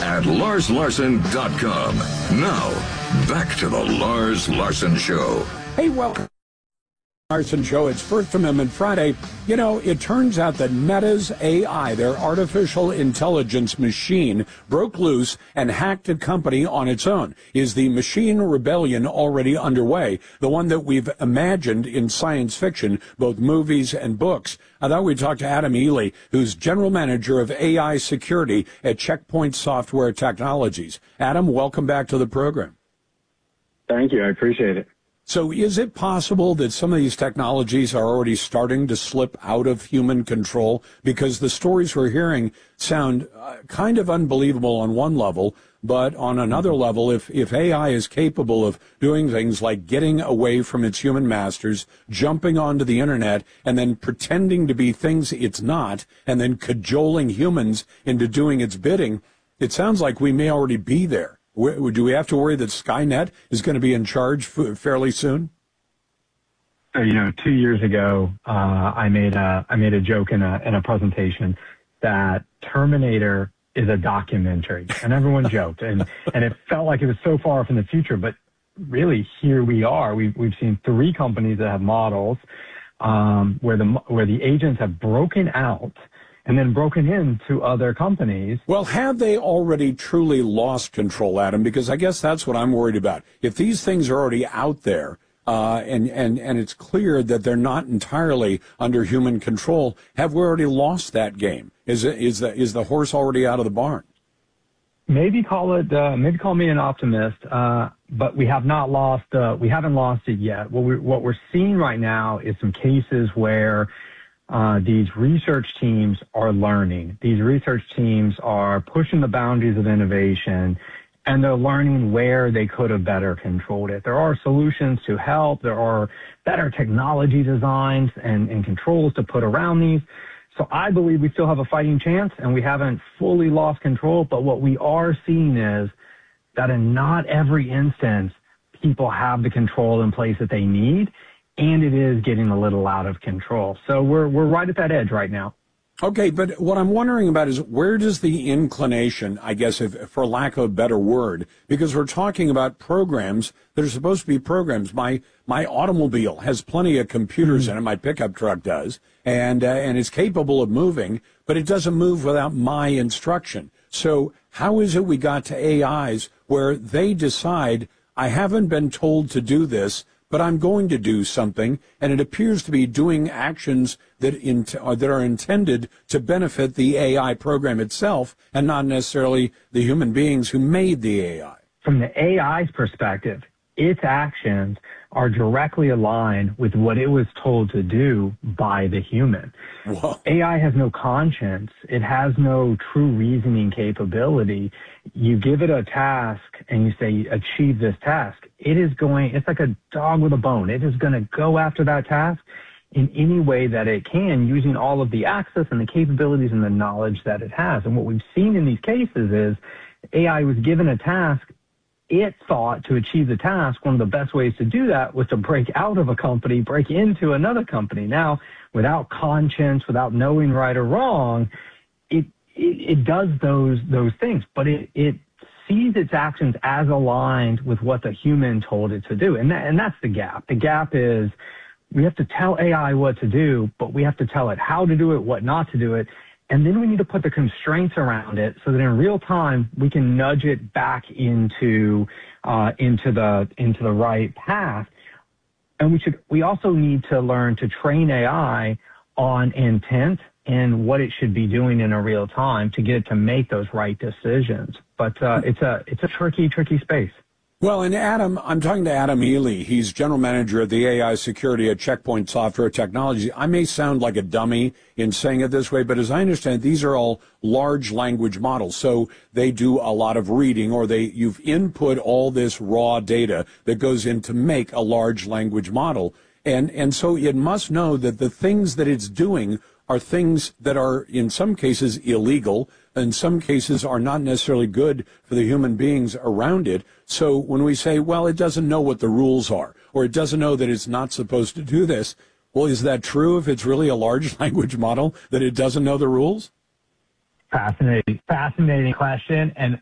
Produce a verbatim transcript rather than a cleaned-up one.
at lars larson dot com. Now, back to the Lars Larson Show. Hey, welcome. Larson Show. It's First Amendment Friday. You know, it turns out that Meta's A I, their artificial intelligence machine, broke loose and hacked a company on its own. Is the machine rebellion already underway? The one that we've imagined in science fiction, both movies and books. I thought we'd talk to Adam Ely, who's general manager of A I security at Checkpoint Software Technologies. Adam, welcome back to the program. Thank you. I appreciate it. So is it possible that some of these technologies are already starting to slip out of human control? Because the stories we're hearing sound uh, kind of unbelievable on one level, but on another level, if, if A I is capable of doing things like getting away from its human masters, jumping onto the internet, and then pretending to be things it's not, and then cajoling humans into doing its bidding, it sounds like we may already be there. Do we have to worry that Skynet is going to be in charge f- fairly soon? So, you know, two years ago, uh, I made a I made a joke in a in a presentation that Terminator is a documentary, and everyone joked, and and it felt like it was so far from the future, but really here we are. We've we've seen three companies that have models um, where the where the agents have broken out and then broken into other companies. Well, have they already truly lost control, Adam? Because I guess that's what I'm worried about. If these things are already out there, uh, and, and, and it's clear that they're not entirely under human control, have we already lost that game? Is it, is the, is the horse already out of the barn? Maybe call it, uh, maybe call me an optimist, uh, but we have not lost, uh, we haven't lost it yet. What we're, what we're seeing right now is some cases where Uh, these research teams are learning. These research teams are pushing the boundaries of innovation, and they're learning where they could have better controlled it. There are solutions to help. There are better technology designs and, and controls to put around these. So I believe we still have a fighting chance, and we haven't fully lost control. But what we are seeing is that in not every instance, people have the control in place that they need, and it is getting a little out of control. So we're we're right at that edge right now. Okay, but what I'm wondering about is where does the inclination, I guess, if, for lack of a better word, because we're talking about programs that are supposed to be programs. My my automobile has plenty of computers mm-hmm. in it. My pickup truck does, and uh, and it's capable of moving, but it doesn't move without my instruction. So how is it we got to A Is where they decide, I haven't been told to do this, but I'm going to do something, and it appears to be doing actions that in, that are intended to benefit the A I program itself and not necessarily the human beings who made the A I. From the A I's perspective, its actions are directly aligned with what it was told to do by the human. Whoa. A I has no conscience. It has no true reasoning capability. You give it a task and you say, achieve this task. It is going, it's like a dog with a bone. It is going to go after that task in any way that it can, using all of the access and the capabilities and the knowledge that it has. And what we've seen in these cases is A I was given a task. It thought to achieve the task, one of the best ways to do that was to break out of a company, break into another company. Now, without conscience, without knowing right or wrong, it it, it does those those things, but it, it sees its actions as aligned with what the human told it to do. And that, and that's the gap. The gap is we have to tell A I what to do, but we have to tell it how to do it, what not to do it. And then we need to put the constraints around it so that in real time we can nudge it back into uh, into the into the right path. And we should we also need to learn to train A I on intent and what it should be doing in a real time to get it to make those right decisions. But uh, it's a it's a tricky tricky space. Well, and Adam, I'm talking to Adam Ely. He's general manager of the A I security at Checkpoint Software Technology. I may sound like a dummy in saying it this way, but as I understand, these are all large language models. So they do a lot of reading, or they you've input all this raw data that goes in to make a large language model. And and so it must know that the things that it's doing are things that are, in some cases, illegal, in some cases are not necessarily good for the human beings around it. So when we say, well, it doesn't know what the rules are, or it doesn't know that it's not supposed to do this, well, is that true if it's really a large language model, that it doesn't know the rules? Fascinating, fascinating question. And